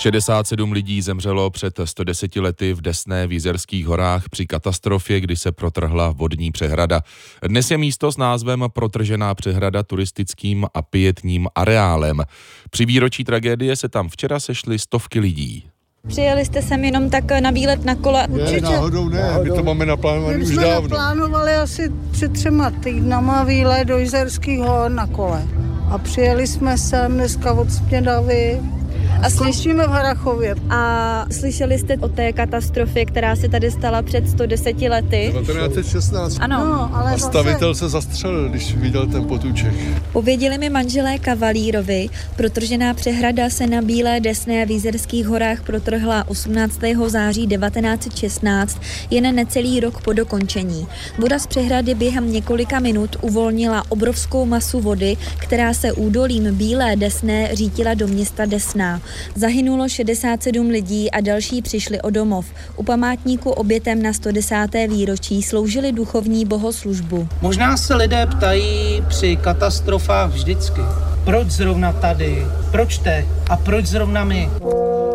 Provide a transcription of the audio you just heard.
67 lidí zemřelo před 110 lety v Desné v Jizerských horách při katastrofě, kdy se protrhla vodní přehrada. Dnes je místo s názvem Protržená přehrada turistickým a pietním areálem. Při výročí tragédie se tam včera sešly stovky lidí. Přijeli jste sem jenom tak na výlet na kole? Určitě. Náhodou ne, my to máme naplánované už dávno. My jsme naplánovali asi před 3 týdnama výlet do Jizerských hor na kole. A přijeli jsme sem dneska od Smědavy a slyšíme v Harrachově. A slyšeli jste o té katastrofě, která se tady stala před 110 lety? 1916. Ano. No, ale a stavitel se zastřelil, když viděl ten potůček. Pověděli mi manželé Kavalírovi. Protržená přehrada se na Bílé Desné v Jizerských horách protrhla 18. září 1916, jen necelý rok po dokončení. Voda z přehrady během několika minut uvolnila obrovskou masu vody, která se údolím Bílé Desné řítila do města Desná. Zahynulo 67 lidí a další přišli o domov. U památníku obětem na 110. výročí sloužili duchovní bohoslužbu. Možná se lidé ptají při katastrofách vždycky, proč zrovna tady, proč teď a proč zrovna my.